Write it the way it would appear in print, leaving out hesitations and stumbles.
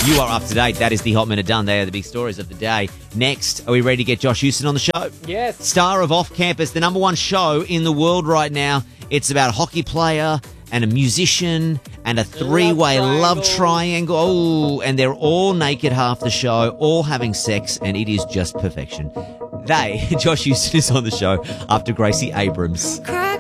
You are up to date. That is the Hot Minute done. They are the big stories of the day. Next, are we ready to get Josh Houston on the show? Yes. Star of Off Campus, the number one show in the world right now. It's about a hockey player and a musician and a three-way love triangle. Oh, and they're all naked half the show, all having sex, and it is just perfection. Josh Houston is on the show after Gracie Abrams.